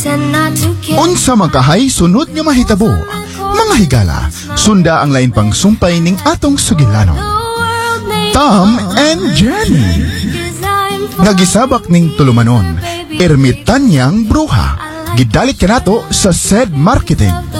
Unsa makahay sunod nga mahitabo, mga higala, sunda ang lain pang sumpay ning atong sugilanon. Tom and Jenny. Nagisabak ning tulumanon, ermitanyang bruha. Gidalit kanato sa SED Marketing.